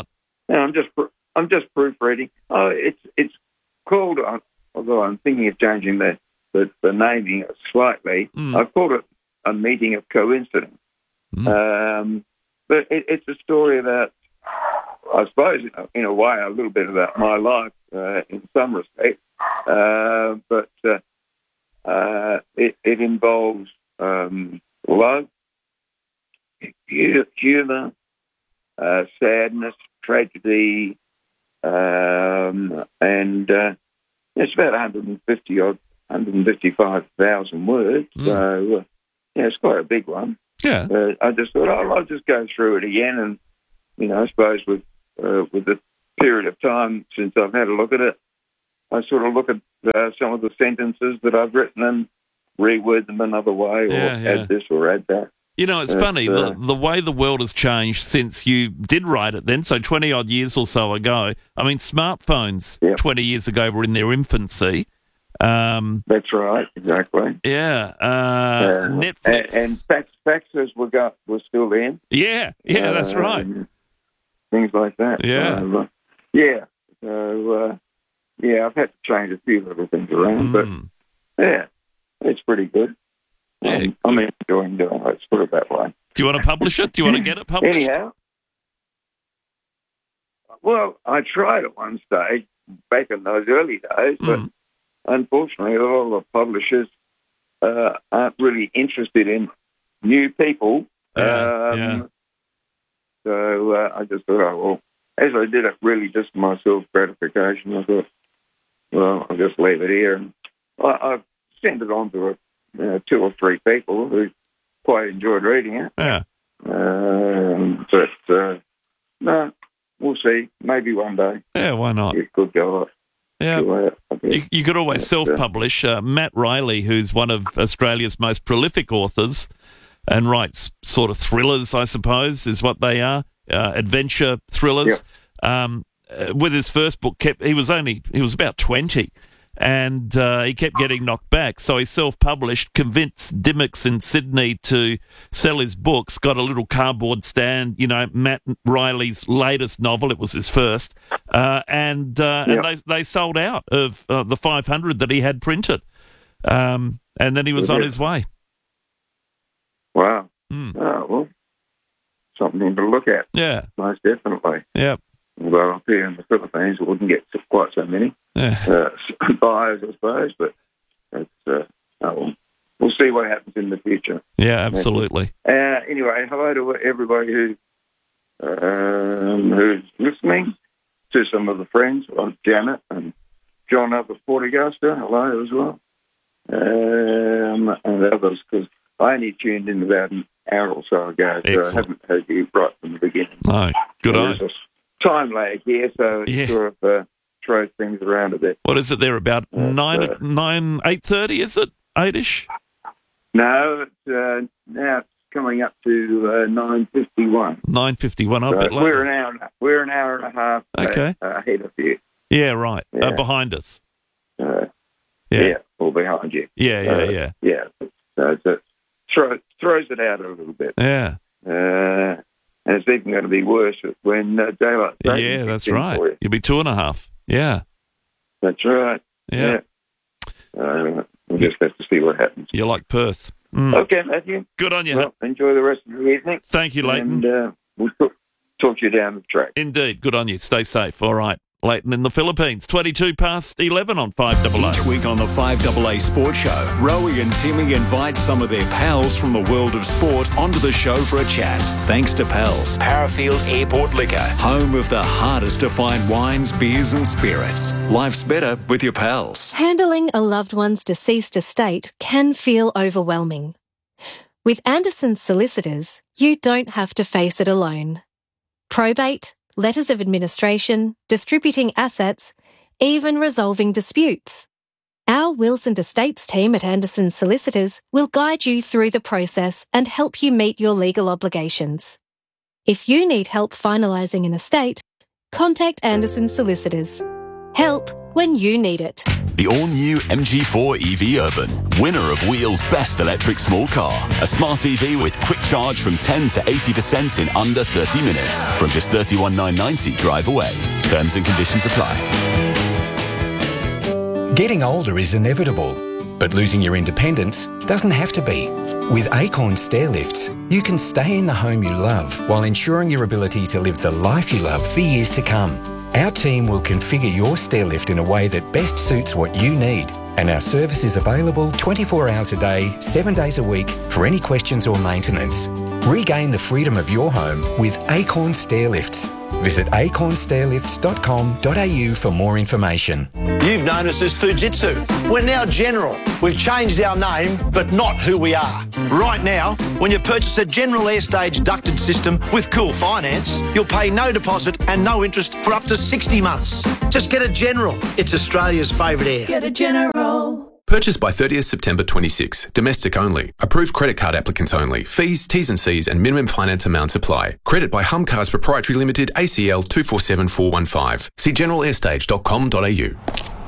And I'm just I'm just proofreading. Oh, it's it's called. Although I'm thinking of changing the the, the naming slightly, Mm. I've called it a meeting of coincidence. Mm. Um, but it, it's a story about, I suppose, in a way, a little bit about my life uh, in some respects. Uh, but uh, uh, it, it involves um, love, hu- humour, uh, sadness, tragedy, um, and uh, it's about one hundred fifty odd, one hundred fifty-five thousand words. Mm. So, uh, yeah, it's quite a big one. Yeah. Uh, I just thought, oh, I'll just go through it again, and you know, I suppose with uh, with the period of time since I've had a look at it, I sort of look at uh, some of the sentences that I've written and reword them another way, or Yeah, yeah. add this or add that. You know, it's Uh, funny, uh, the, the way the world has changed since you did write it then, so twenty-odd years or so ago. I mean, smartphones twenty years ago were in their infancy. Um, That's right, exactly. yeah. Uh, Uh, Netflix. and, and fax, faxes were got were still in. yeah, yeah, that's Uh, right. Things like that. Yeah. So, uh, yeah. So, uh, yeah, I've had to change a few little things around, Mm. but yeah, it's pretty good. Um, I'm enjoying doing it, let's put it that way. Do you want to publish it? Do you want to get it published? Anyhow, well, I tried at one stage back in those early days, but Mm. unfortunately, all the publishers uh, aren't really interested in new people. Yeah, um, yeah. So uh, I just thought, oh, well, as I did it really just for my self-gratification, I thought, well, I'll just leave it here. And I, I've sent it on to a, uh, two or three people who quite enjoyed reading it. Yeah. Um, but, uh, no, we'll see. Maybe one day. Yeah, why not? It could go up. Yeah. To, uh, You, you could always But, self-publish. Uh, Matt Riley, who's one of Australia's most prolific authors and writes sort of thrillers, I suppose, is what they are, uh, adventure thrillers. Um, uh, with his first book, kept he was only he was about twenty, and uh, he kept getting knocked back. So he self-published, convinced Dimmicks in Sydney to sell his books, got a little cardboard stand, you know, Matt Riley's latest novel, it was his first, uh, and uh, Yeah. and they, they sold out of uh, the five hundred that he had printed. Um, and then he was Yeah. on his way. Wow. Mm. Oh, well, something to look at. Yeah. Most definitely. Yeah. Although up here in the Philippines, we wouldn't get quite so many Yeah. uh, buyers, I suppose, but it's, uh, oh, well, we'll see what happens in the future. Yeah, absolutely. Uh, anyway, hello to everybody who um, who's listening, to some of the friends like Janet and John up at Port Augusta. Hello as well. Um, and others, because I only tuned in about an hour or so ago, so Excellent. I haven't heard you right from the beginning. No, good So eye. there's a time lag here, so it Yeah. sort of uh, throws things around a bit. What is it there, about nine, uh, nine, eight thirty, is it? Eight-ish? No, it's, uh, now it's coming up to uh, nine fifty-one. nine fifty-one, a So bit we're later. an hour. We're an hour and a half uh, Okay. ahead of you. Yeah, right. Uh, Yeah. behind us. Uh, Yeah. yeah, or behind you. Yeah, yeah, Uh, yeah. Yeah. So it throw, throws it out a little bit. Yeah. Uh, and it's even going to be worse when uh, daylight saving Yeah, kicks that's in right. for you. You'll be two and a half. Yeah. That's right. Yeah. Uh, we'll just have to see what happens. You're like Perth. Mm. Okay, Matthew. Good on you. Well, enjoy the rest of the evening. Thank you, Leighton. And uh, we'll talk, talk to you down the track. Indeed. Good on you. Stay safe. All right. Leighton in the Philippines. twenty-two past eleven on five double O. Each week on the five double A Sports Show, Rowie and Timmy invite some of their pals from the world of sport onto the show for a chat. Thanks to Pals, Parafield Airport Liquor, home of the hardest to find wines, beers and spirits. Life's better with your pals. Handling a loved one's deceased estate can feel overwhelming. With Anderson Solicitors, you don't have to face it alone. Probate, letters of administration, distributing assets, even resolving disputes. Our wills and estates team at Anderson Solicitors will guide you through the process and help you meet your legal obligations. If you need help finalising an estate, contact Anderson Solicitors. Help when you need it. The all-new M G four E V Urban, winner of Wheel's best electric small car. A smart E V with quick charge from ten to eighty percent in under thirty minutes. From just thirty-one thousand nine hundred ninety drive away. Terms and conditions apply. Getting older is inevitable, but losing your independence doesn't have to be. With Acorn Stairlifts, you can stay in the home you love while ensuring your ability to live the life you love for years to come. Our team will configure your stairlift in a way that best suits what you need, and our service is available twenty-four hours a day, seven days a week for any questions or maintenance. Regain the freedom of your home with Acorn Stairlifts. Visit acorn stairlifts dot com dot a u for more information. You've known us as Fujitsu. We're now General. We've changed our name, but not who we are. Right now, when you purchase a General Airstage ducted system with Cool Finance, you'll pay no deposit and no interest for up to sixty months. Just get a General. It's Australia's favourite air. Get a General. Purchase by thirtieth September twenty-six. Domestic only. Approved credit card applicants only. Fees, T's and C's and minimum finance amounts apply. Credit by Humcars Proprietary Limited, A C L two four seven four one five. See general airstage dot com dot a u.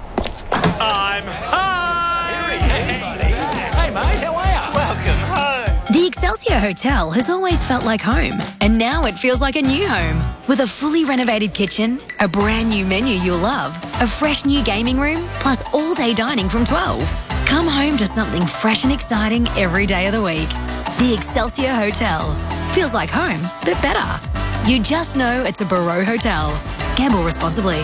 I'm home! Hey, mate, how are you? Welcome home. The Excelsior Hotel has always felt like home, and now it feels like a new home. With a fully renovated kitchen, a brand new menu you'll love, a fresh new gaming room, plus all-day dining from twelve. Come home to something fresh and exciting every day of the week. The Excelsior Hotel. Feels like home, but better. You just know it's a Barreau Hotel. Gamble responsibly.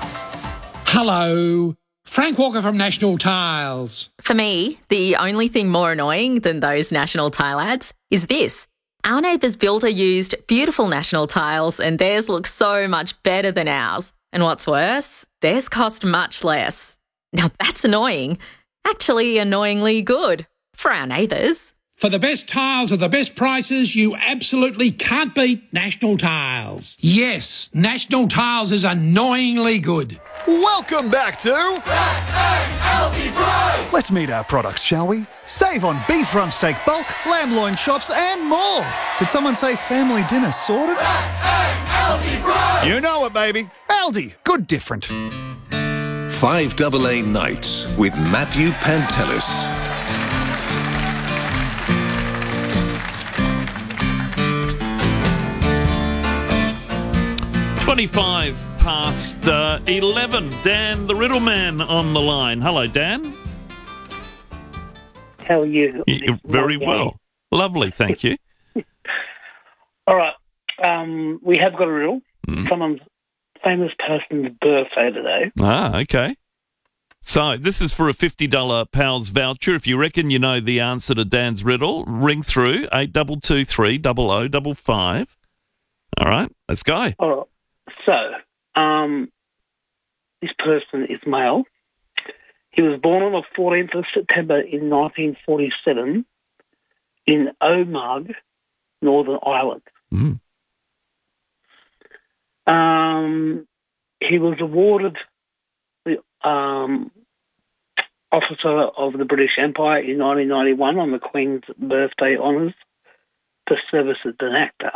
Hello. Frank Walker from National Tiles. For me, the only thing more annoying than those National Tile ads is this. Our neighbour's builder used beautiful National Tiles and theirs looks so much better than ours. And what's worse, theirs cost much less. Now that's annoying. Actually annoyingly good for our neighbours. For the best tiles at the best prices, you absolutely can't beat National Tiles. Yes, National Tiles is annoyingly good. Welcome back to S A L P Price. Let's meet our products, shall we? Save on beef rump steak bulk, lamb loin chops and more. Did someone say family dinner sorted? S A L P Price. You know it, baby. Aldi, good different. five double A Nights with Matthew Pantelis. twenty-five past uh, eleven. Dan, the Riddle Man, on the line. Hello, Dan. How are you? You're very well. Lovely, thank you. All right. Um, we have got a riddle. Mm. Someone's famous person's birthday today. Ah, okay. So this is for a fifty dollars Pals voucher. If you reckon you know the answer to Dan's riddle, ring through eight two two three double oh double five. All right, let's go. All right. So, um, this person is male. He was born on the fourteenth of September in nineteen forty-seven in Omagh, Northern Ireland. Mm. Um, he was awarded the um, Officer of the British Empire in nineteen ninety-one on the Queen's birthday honours for service as an actor.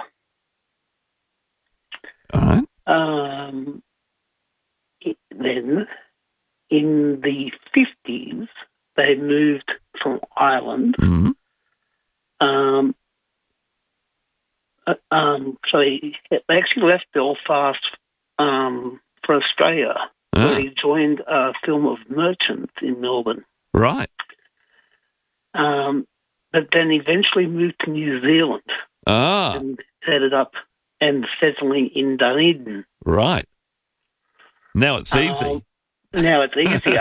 All right. Um, it, then, in the fifties, they moved from Ireland. Mm-hmm. Um, uh, um, so he, they actually left Belfast um, for Australia, ah. where he joined a film of merchants in Melbourne. Right. Um, but then eventually moved to New Zealand Ah. and headed up and settling in Dunedin. Right. Now it's easy. Um, now it's easier.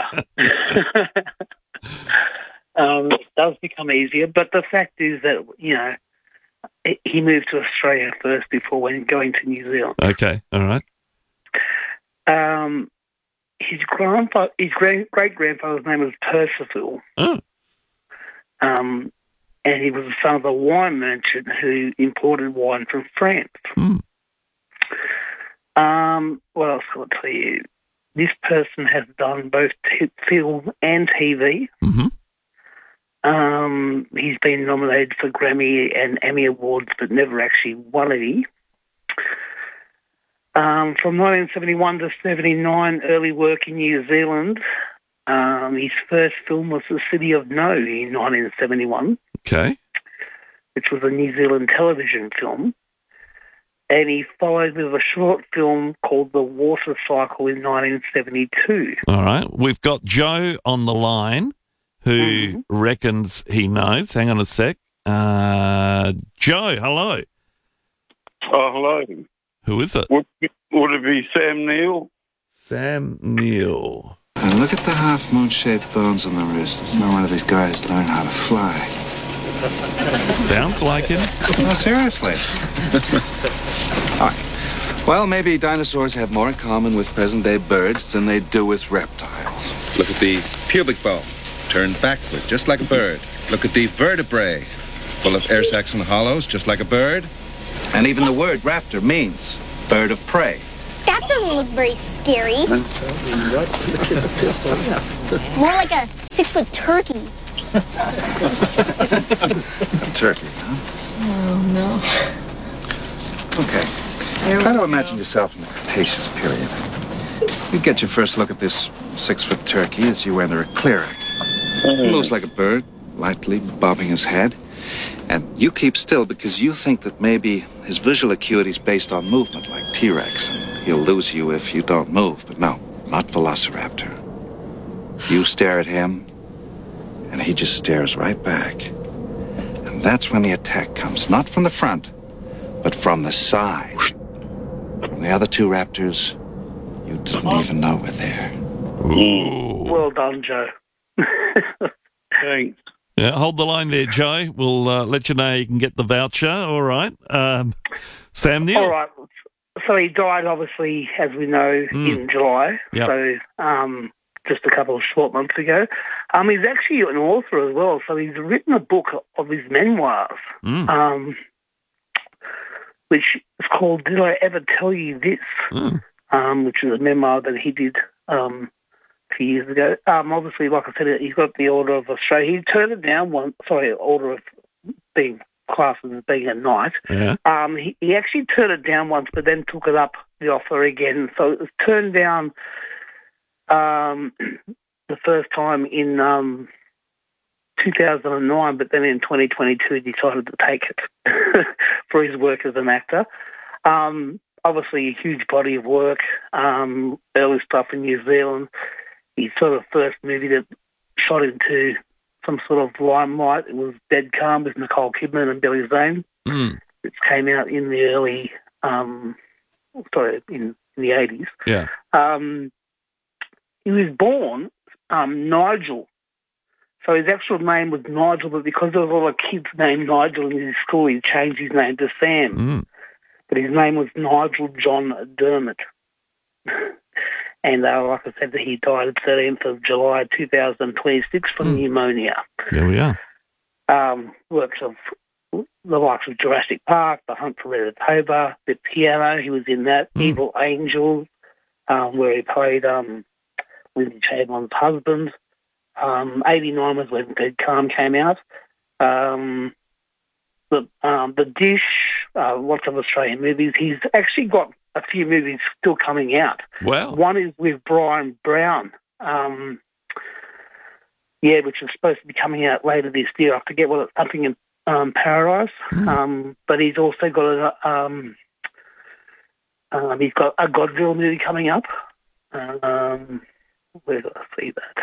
um, it does become easier, but the fact is that, you know, he moved to Australia first before when going to New Zealand. Okay, all right. Um, his grandfather, his great grandfather's name was Percival. Oh. Um, and he was the son of a wine merchant who imported wine from France. Mm. Um, what else can I tell you? This person has done both t- film and T V. Mm-hmm. Um, he's been nominated for Grammy and Emmy Awards, but never actually won any. Um, from nineteen seventy-one to seventy-nine, early work in New Zealand. Um, his first film was The City of No in nineteen seventy-one. Okay. Which was a New Zealand television film. And he followed with a short film called The Water Cycle in nineteen seventy-two. All right. We've got Joe on the line who Mm-hmm. reckons he knows. Hang on a sec. Uh, Joe, hello. Oh, hello. Who is it? Would, would it be Sam Neill? Sam Neill. And look at the half-moon-shaped bones on the wrists. No wonder these guys learn how to fly. Sounds like him. No, seriously. All right. Well, maybe dinosaurs have more in common with present-day birds than they do with reptiles. Look at the pubic bone, turned backward, just like a bird. Look at the vertebrae, full of air sacs and hollows, just like a bird. And even the word raptor means bird of prey. That doesn't look very scary. Look, it's a pistol. More like a six-foot turkey. Turkey, huh? Oh, no. Okay. Try to imagine yourself in the Cretaceous period. You get your first look at this six-foot turkey as you enter a clearing. He moves like a bird, lightly bobbing his head. And you keep still because you think that maybe his visual acuity is based on movement, like T-Rex, and he'll lose you if you don't move. But no, not Velociraptor. You stare at him, and he just stares right back. And that's when the attack comes, not from the front, but from the side. From the other two raptors, you didn't even know were there. Ooh. Well done, Joe. Thanks. Yeah, hold the line there, Joe. We'll uh, let you know you can get the voucher. All right. Um, Sam Neill. All right. So he died, obviously, as we know, Mm. in July. Yep. So um, just a couple of short months ago. Um, he's actually an author as well. So he's written a book of his memoirs, Mm. um, which is called Did I Ever Tell You This? Mm. Um, which is a memoir that he did um, a few years ago. Um, obviously, like I said, he's got the Order of Australia. He turned it down once, sorry, Order of being classed as being a knight. Yeah. Um, he, he actually turned it down once, but then took it up, the offer again. So it was turned down um, the first time in um, two thousand nine, but then in twenty twenty-two he decided to take it for his work as an actor. Um, obviously a huge body of work, um, early stuff in New Zealand. His sort of first movie that shot into some sort of limelight, it was Dead Calm with Nicole Kidman and Billy Zane. Mm. It came out in the early, um, sorry, in, in the eighties. Yeah. Um, he was born um, Nigel. So his actual name was Nigel, but because there was a lot of kids named Nigel in his school, he changed his name to Sam. Mm. But his name was Nigel John Dermott. And uh, like I said, he died the thirteenth of July two thousand twenty-six from Mm. pneumonia. There we are. Um, works of the likes of Jurassic Park, The Hunt for Red October, The Piano, he was in that, Mm. Evil Angels, um, where he played um, Lindsay Chamberlain's husband. Um, eighty-nine was when Dead Calm came out. Um, the um, the Dish, uh, lots of Australian movies. He's actually got a few movies still coming out. Wow. One is with Brian Brown, um, yeah, which is supposed to be coming out later this year. I forget what it's, something in um, Paradise. Mm. Um, but he's also got a um, um, he's got a Godzilla movie coming up. Um, where did I see that?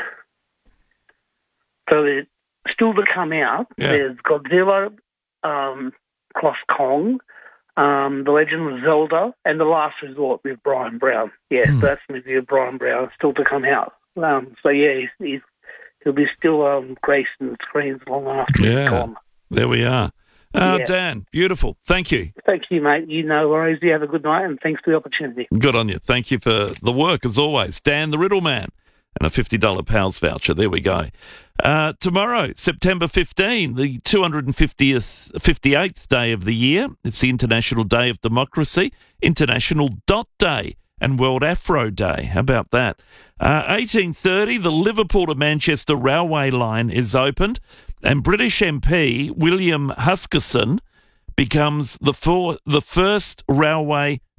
So there's still to come out. Yeah. There's Godzilla, um, Cross Kong, um, The Legend of Zelda, and The Last Resort with Brian Brown. Yeah, Mm. so that's the movie of Brian Brown still to come out. Um, so yeah, he's, he's, he'll be still um, gracing screens long after he's Yeah. gone. There we are. Uh, Yeah. Dan, beautiful. Thank you. Thank you, mate. You know worries. You have a good night, and thanks for the opportunity. Good on you. Thank you for the work, as always. Dan the Riddle Man. And a fifty dollars Pals voucher. There we go. Uh, tomorrow, September fifteenth, the two hundred fiftieth, fifty-eighth day of the year. It's the International Day of Democracy, International Dot Day, and World Afro Day. How about that? Uh, eighteen thirty, the Liverpool to Manchester railway line is opened, and British M P William Huskisson becomes the, for, the first railway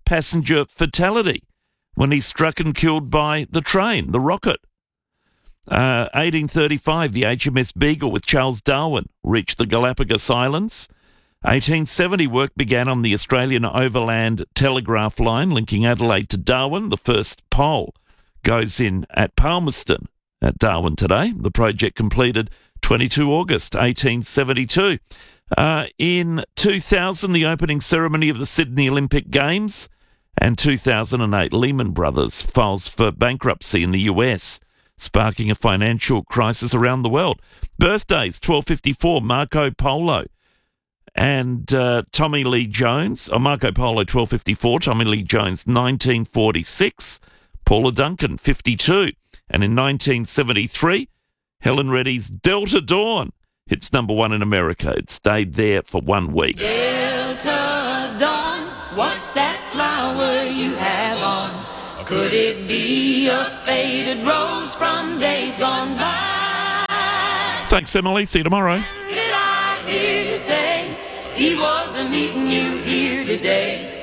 passenger fatality when he's struck and killed by the train, the rocket. Uh, eighteen thirty-five, the H M S Beagle with Charles Darwin reached the Galapagos Islands. eighteen seventy, work began on the Australian Overland Telegraph Line linking Adelaide to Darwin. The first pole goes in at Palmerston at Darwin today. The project completed twenty-second of August, eighteen seventy-two. Uh, in two thousand, the opening ceremony of the Sydney Olympic Games, and two thousand eight, Lehman Brothers files for bankruptcy in the U S, sparking a financial crisis around the world. Birthdays, twelve fifty-four, Marco Polo and uh, Tommy Lee Jones. Oh, Marco Polo, twelve fifty-four, Tommy Lee Jones, nineteen forty-six, Paula Duncan, fifty-two. And in nineteen seventy-three, Helen Reddy's Delta Dawn hits number one in America. It stayed there for one week. Delta Dawn, what's that flower you have on? Could it be a faded rose from days gone by? Thanks, Emily. See you tomorrow. Did I hear you say he wasn't meeting you here today?